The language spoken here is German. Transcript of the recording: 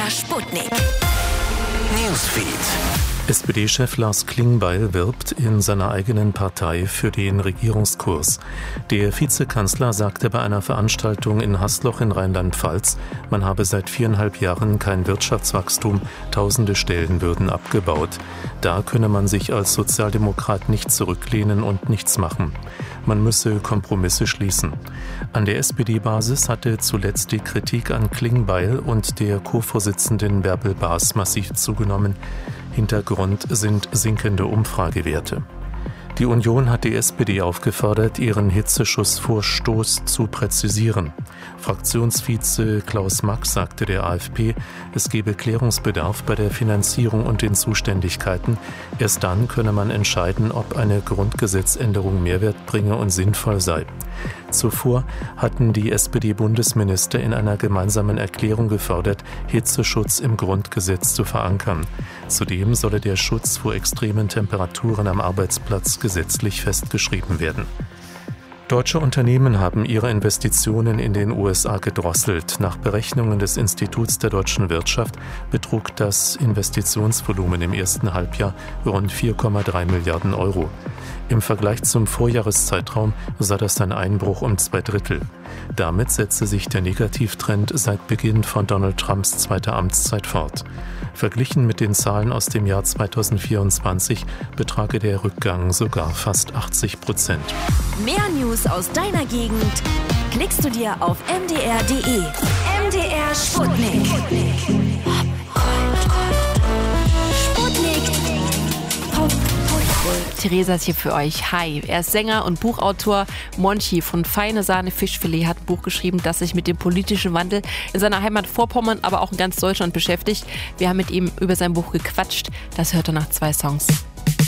Sputnik. Newsfeed. SPD-Chef Lars Klingbeil wirbt in seiner eigenen Partei für den Regierungskurs. Der Vizekanzler sagte bei einer Veranstaltung in Haßloch in Rheinland-Pfalz, man habe seit 4,5 Jahren kein Wirtschaftswachstum, tausende Stellen würden abgebaut. Da könne man sich als Sozialdemokrat nicht zurücklehnen und nichts machen. Man müsse Kompromisse schließen. An der SPD-Basis hatte zuletzt die Kritik an Klingbeil und der Co-Vorsitzenden Bärbel Baas massiv zugenommen. Hintergrund sind sinkende Umfragewerte. Die Union hat die SPD aufgefordert, ihren Hitzeschussvorstoß zu präzisieren. Fraktionsvize Klaus Mack sagte der AfP, es gebe Klärungsbedarf bei der Finanzierung und den Zuständigkeiten. Erst dann könne man entscheiden, ob eine Grundgesetzänderung Mehrwert bringe und sinnvoll sei. Zuvor hatten die SPD-Bundesminister in einer gemeinsamen Erklärung gefordert, Hitzeschutz im Grundgesetz zu verankern. Zudem solle der Schutz vor extremen Temperaturen am Arbeitsplatz gesetzlich festgeschrieben werden. Deutsche Unternehmen haben ihre Investitionen in den USA gedrosselt. Nach Berechnungen des Instituts der deutschen Wirtschaft betrug das Investitionsvolumen im ersten Halbjahr rund 4,3 Milliarden Euro. Im Vergleich zum Vorjahreszeitraum sah das ein Einbruch um 2/3. Damit setze sich der Negativtrend seit Beginn von Donald Trumps zweiter Amtszeit fort. Verglichen mit den Zahlen aus dem Jahr 2024 betrage der Rückgang sogar fast 80%. Mehr News aus deiner Gegend klickst du dir auf mdr.de. MDR Sputnik. Theresa ist hier für euch. Hi, er ist Sänger und Buchautor. Monchi von Feine Sahne Fischfilet hat ein Buch geschrieben, das sich mit dem politischen Wandel in seiner Heimat Vorpommern, aber auch in ganz Deutschland beschäftigt. Wir haben mit ihm über sein Buch gequatscht. Das hört ihr nach 2 Songs.